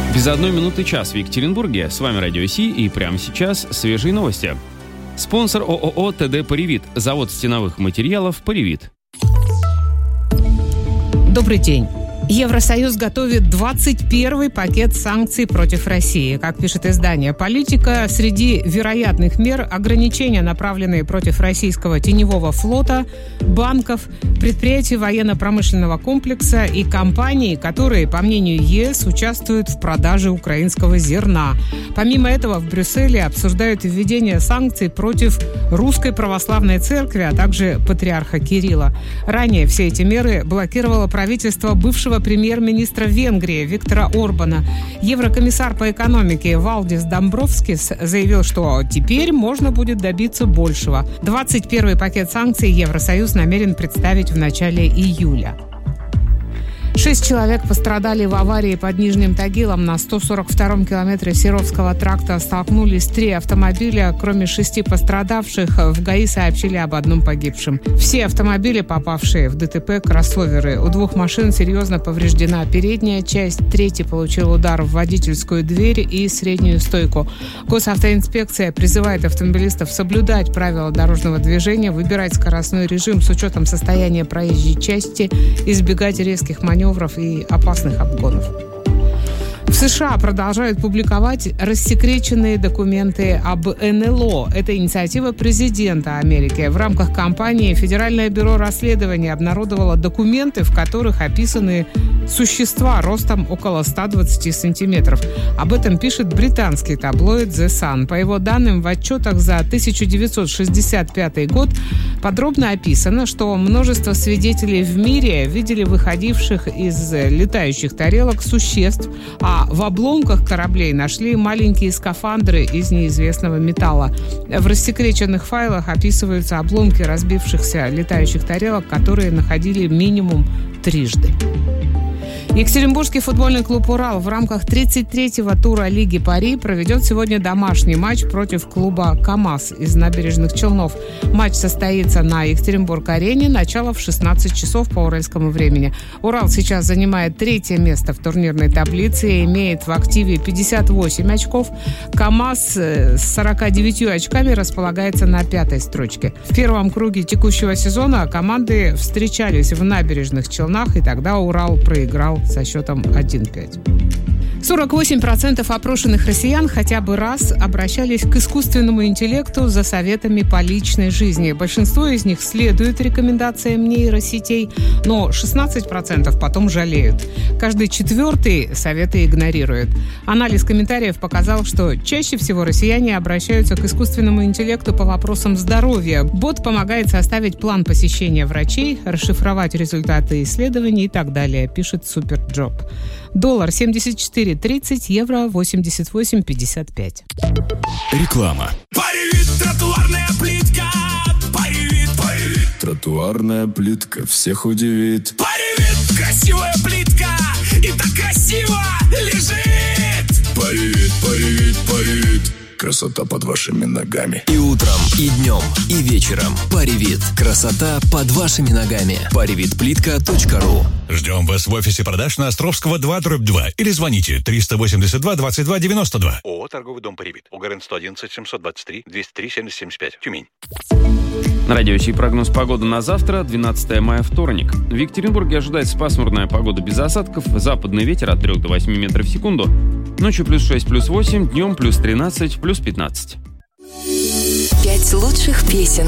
Без 1 минуты час в Екатеринбурге. С вами Радио Си, и прямо сейчас свежие новости. Спонсор ООО «ТД Поривит». Завод стеновых материалов «Поривит». Добрый день. Евросоюз готовит 21-й пакет санкций против России. Как пишет издание «Политика», среди вероятных мер ограничения, направленные против российского теневого флота, банков, предприятий военно-промышленного комплекса и компаний, которые, по мнению ЕС, участвуют в продаже украинского зерна. Помимо этого, в Брюсселе обсуждают введение санкций против Русской Православной Церкви, а также патриарха Кирилла. Ранее все эти меры блокировало правительство бывшего премьер-министра Венгрии Виктора Орбана. Еврокомиссар по экономике Валдис Домбровскис заявил, что теперь можно будет добиться большего. 21-й пакет санкций Евросоюз намерен представить в начале июля. 6 человек пострадали в аварии под Нижним Тагилом. На 142-м километре Серовского тракта столкнулись 3 автомобиля. Кроме 6 пострадавших, в ГАИ сообщили об 1 погибшем. Все автомобили, попавшие в ДТП, кроссоверы. У 2 машин серьезно повреждена передняя часть. 3-й получил удар в водительскую дверь и среднюю стойку. Госавтоинспекция призывает автомобилистов соблюдать правила дорожного движения, выбирать скоростной режим с учетом состояния проезжей части, избегать резких маневров и опасных обгонов. В США продолжают публиковать рассекреченные документы об НЛО. Это инициатива президента Америки. В рамках кампании Федеральное бюро расследований обнародовало документы, в которых описаны существа ростом около 120 сантиметров. Об этом пишет британский таблоид The Sun. По его данным, в отчетах за 1965 год подробно описано, что множество свидетелей в мире видели выходивших из летающих тарелок существ, а в обломках кораблей нашли маленькие скафандры из неизвестного металла. В рассекреченных файлах описываются обломки разбившихся летающих тарелок, которые находили минимум 3 раза. Екатеринбургский футбольный клуб «Урал» в рамках 33-го тура Лиги Пари проведет сегодня домашний матч против клуба «КамАЗ» из Набережных Челнов. Матч состоится на Екатеринбург-арене, начало в 16 часов по уральскому времени. «Урал» сейчас занимает 3-е место в турнирной таблице и имеет в активе 58 очков. «КамАЗ» с 49 очками располагается на 5-й строчке. В первом круге текущего сезона команды встречались в Набережных Челнах, и тогда «Урал» проиграл со счетом 1-5. 48% опрошенных россиян хотя бы раз обращались к искусственному интеллекту за советами по личной жизни. Большинство из них следует рекомендациям нейросетей, но 16% потом жалеют. Каждый 4-й советы игнорирует. Анализ комментариев показал, что чаще всего россияне обращаются к искусственному интеллекту по вопросам здоровья. Бот помогает составить план посещения врачей, расшифровать результаты исследований и так далее, пишет Суперджоп. Доллар 74.30, евро 88.55. Реклама. Поривит тротуарная плитка. Поривит. Тротуарная плитка всех удивит. Поривит красивая плитка. И так красиво лежит. Поривит. Красота под вашими ногами. И утром, и днем, и вечером. Поривит. Красота под вашими ногами. Поривитплитка.ру. Ждем вас в офисе продаж на Островского 2/2 или звоните 382 22 92. ООО «Торговый дом Поривит». УГРН 111 723 203 7075. Тюмень. На Радио Си прогноз погоды на завтра, 12 мая, вторник. В Екатеринбурге ожидается пасмурная погода без осадков, западный ветер от 3 до 8 метров в секунду, ночью +6, +8, днем +13, +15. 5 лучших песен